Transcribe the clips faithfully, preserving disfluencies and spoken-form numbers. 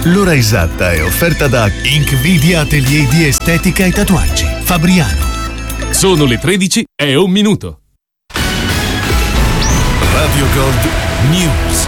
L'ora esatta è offerta da Inkvidia Atelier di Estetica e Tatuaggi, Fabriano. Sono le tredici e un minuto. Radio Gold News.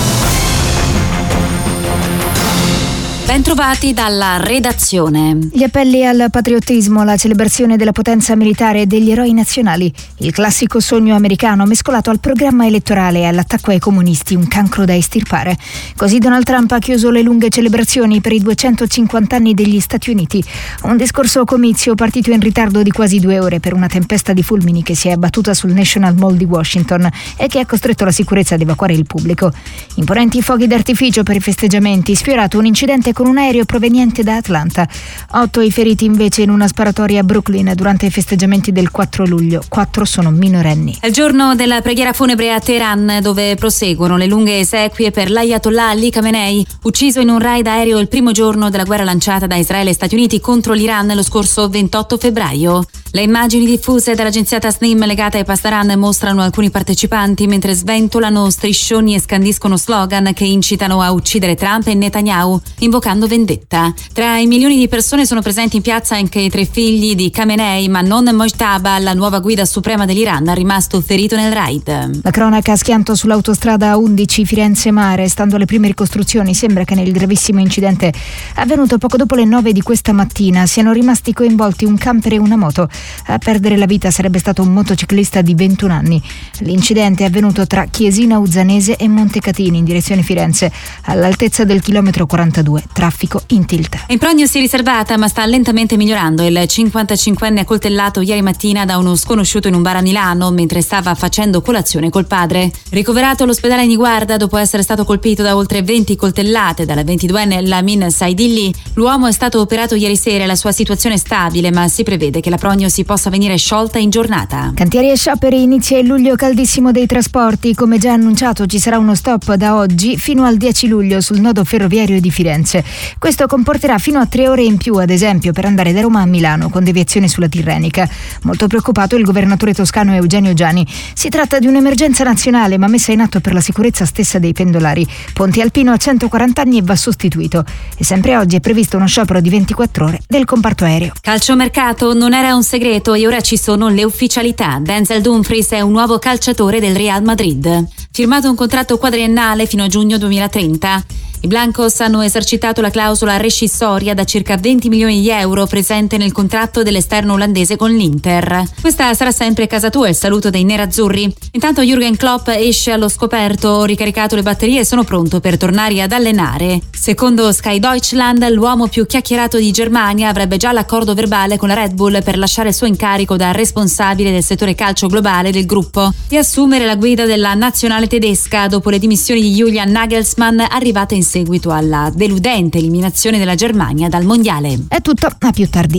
Bentrovati dalla redazione. Gli appelli al patriottismo, la celebrazione della potenza militare e degli eroi nazionali, il classico sogno americano mescolato al programma elettorale e all'attacco ai comunisti, un cancro da estirpare. Così Donald Trump ha chiuso le lunghe celebrazioni per i duecentocinquanta anni degli Stati Uniti. Un discorso comizio partito in ritardo di quasi due ore per una tempesta di fulmini che si è abbattuta sul National Mall di Washington e che ha costretto la sicurezza ad evacuare il pubblico. Imponenti fuochi d'artificio per i festeggiamenti, sfiorato un incidente con un aereo proveniente da Atlanta. Otto i feriti invece in una sparatoria a Brooklyn durante i festeggiamenti del quattro luglio. Quattro sono minorenni. È il giorno della preghiera funebre a Teheran, dove proseguono le lunghe esequie per l'Ayatollah Ali Khamenei, ucciso in un raid aereo il primo giorno della guerra lanciata da Israele e Stati Uniti contro l'Iran lo scorso ventotto febbraio. Le immagini diffuse dall'agenzia Tasnim legate ai Pasdaran mostrano alcuni partecipanti mentre sventolano striscioni e scandiscono slogan che incitano a uccidere Trump e Netanyahu, invocando vendetta. Tra i milioni di persone sono presenti in piazza anche i tre figli di Khamenei, ma non Mojtaba, la nuova guida suprema dell'Iran, rimasto ferito nel raid. La cronaca: schianto sull'autostrada undici Firenze-Mare. Stando alle prime ricostruzioni sembra che nel gravissimo incidente avvenuto poco dopo le nove di questa mattina siano rimasti coinvolti un camper e una moto. A perdere la vita sarebbe stato un motociclista di ventuno anni. L'incidente è avvenuto tra Chiesina Uzzanese e Montecatini in direzione Firenze, all'altezza del chilometro quarantadue. Traffico in tilt. In prognosi riservata, ma sta lentamente migliorando. Il cinquantacinquenne accoltellato ieri mattina da uno sconosciuto in un bar a Milano mentre stava facendo colazione col padre. Ricoverato all'ospedale Niguarda dopo essere stato colpito da oltre venti coltellate dalla ventiduenne Lamin Saidilli, l'uomo è stato operato ieri sera e la sua situazione è stabile, ma si prevede che la prognosi possa venire sciolta in giornata. Cantieri e scioperi, inizia il luglio caldissimo dei trasporti. Come già annunciato, ci sarà uno stop da oggi fino al dieci luglio sul nodo ferroviario di Firenze. Questo comporterà fino a tre ore in più, ad esempio, per andare da Roma a Milano, con deviazione sulla Tirrenica. Molto preoccupato il governatore toscano Eugenio Giani. Si tratta di un'emergenza nazionale, ma messa in atto per la sicurezza stessa dei pendolari. Ponte Alpino ha centoquaranta anni e va sostituito. E sempre oggi è previsto uno sciopero di ventiquattro ore del comparto aereo. Calciomercato: non era un segreto e ora ci sono le ufficialità. Denzel Dumfries è un nuovo calciatore del Real Madrid. Firmato un contratto quadriennale fino a giugno duemilatrenta. I Blancos hanno esercitato la clausola rescissoria da circa venti milioni di euro presente nel contratto dell'esterno olandese con l'Inter. Questa sarà sempre casa tua, il saluto dei nerazzurri. Intanto Jürgen Klopp esce allo scoperto: ho ricaricato le batterie e sono pronto per tornare ad allenare. Secondo Sky Deutschland, l'uomo più chiacchierato di Germania avrebbe già l'accordo verbale con la Red Bull per lasciare il suo incarico da responsabile del settore calcio globale del gruppo e assumere la guida della nazionale tedesca dopo le dimissioni di Julian Nagelsmann arrivate in seguito alla deludente eliminazione della Germania dal mondiale. È tutto, a più tardi.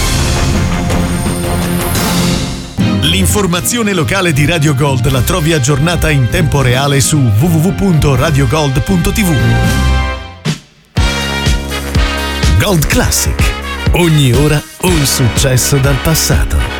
L'informazione locale di Radio Gold la trovi aggiornata in tempo reale su w w w punto radio gold punto t v. Gold Classic. Ogni ora un successo dal passato.